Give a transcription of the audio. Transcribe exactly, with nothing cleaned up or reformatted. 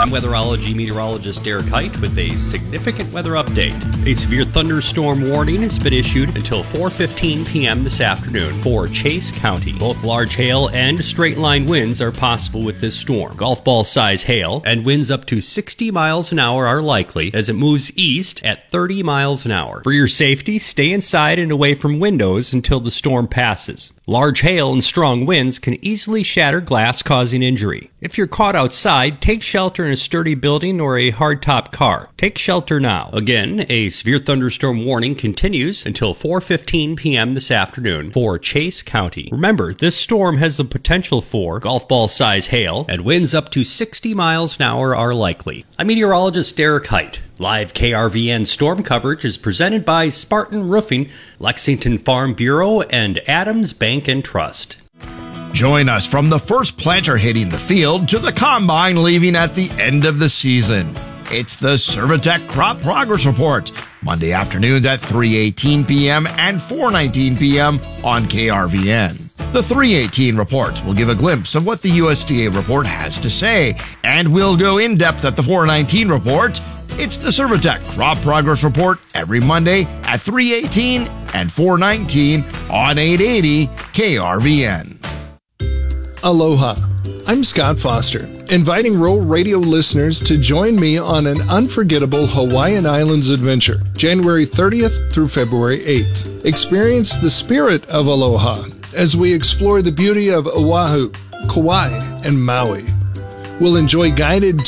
I'm weatherology meteorologist Derek Height with a significant weather update. A severe thunderstorm warning has been issued until four fifteen p.m. this afternoon for Chase County. Both large hail and straight-line winds are possible with this storm. Golf ball size hail and winds up to sixty miles an hour are likely as it moves east at thirty miles an hour. For your safety, stay inside and away from windows until the storm passes. Large hail and strong winds can easily shatter glass, causing injury. If you're caught outside, take shelter in a sturdy building or a hardtop car. Take shelter now. Again, a severe thunderstorm warning continues until four fifteen p.m. this afternoon for Chase County. Remember, this storm has the potential for golf ball size hail, and winds up to sixty miles an hour are likely. I'm meteorologist Derek Height. Live K R V N storm coverage is presented by Spartan Roofing, Lexington Farm Bureau, and Adams Bank and Trust. Join us from the first planter hitting the field to the combine leaving at the end of the season. It's the Servitech Crop Progress Report, Monday afternoons at three eighteen p.m. and four nineteen p.m. on K R V N. The three eighteen report will give a glimpse of what the U S D A report has to say, and we'll go in depth at the four nineteen report. It's the Servitech Crop Progress Report every Monday at three eighteen and four nineteen on eight eighty K R V N. Aloha. I'm Scott Foster, inviting Rural Radio listeners to join me on an unforgettable Hawaiian Islands adventure, January thirtieth through February eighth. Experience the spirit of aloha as we explore the beauty of Oahu, Kauai, and Maui. We'll enjoy guided